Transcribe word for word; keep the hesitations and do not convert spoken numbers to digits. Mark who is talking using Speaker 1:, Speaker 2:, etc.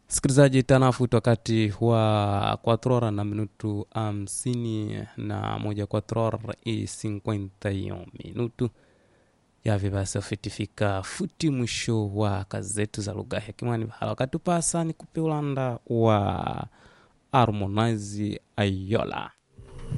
Speaker 1: Sikilizaji, tanafuta wakati wa quatro horas na minutu hamsini na moja, quatro horas e cinquenta e um minutu. Yavi basi ufitifika futi mwisho wa kazi zetu za lugha ya Kimwani. Wakati pasa ni kupe ulanda wa Harmonize Ayola.